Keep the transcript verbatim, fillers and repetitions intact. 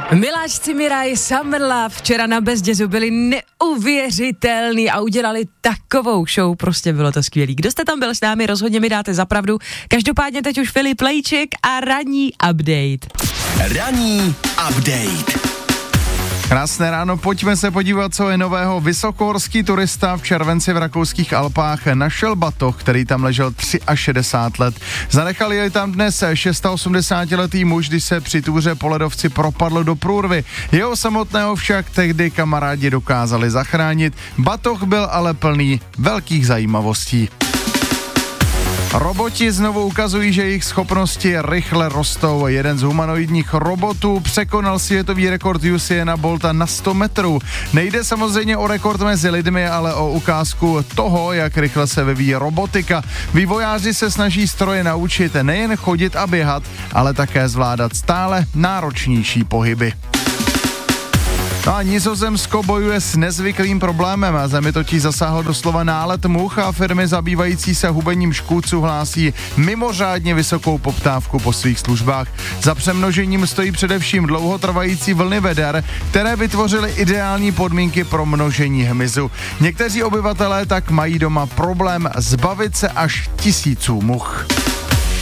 Miláš Cimiraj, Summer Love, včera na Best Jazzu byli neuvěřitelný a udělali takovou show, prostě bylo to skvělý. Kdo jste tam byl s námi, rozhodně mi dáte za pravdu. Každopádně teď už Filip Lejček a ranní update. Ranní update. Krásné ráno, pojďme se podívat, co je nového. Vysokohorský turista v červenci v rakouských Alpách našel batoh, který tam ležel šedesát tři let. Zanechal jej tam dnes osmdesátišestiletý muž, když se při túře po ledovci propadl do průrvy. Jeho samotného však tehdy kamarádi dokázali zachránit. Batoh byl ale plný velkých zajímavostí. Roboti znovu ukazují, že jejich schopnosti rychle rostou. Jeden z humanoidních robotů překonal světový rekord Usaina Bolta na sto metrů. Nejde samozřejmě o rekord mezi lidmi, ale o ukázku toho, jak rychle se vyvíjí robotika. Vývojáři se snaží stroje naučit nejen chodit a běhat, ale také zvládat stále náročnější pohyby. No a Nizozemsko bojuje s nezvyklým problémem. Zemi totiž zasáhl doslova nálet much a firmy zabývající se hubením škůdců hlásí mimořádně vysokou poptávku po svých službách. Za přemnožením stojí především dlouhotrvající vlny veder, které vytvořily ideální podmínky pro množení hmyzu. Někteří obyvatelé tak mají doma problém zbavit se až tisíců much.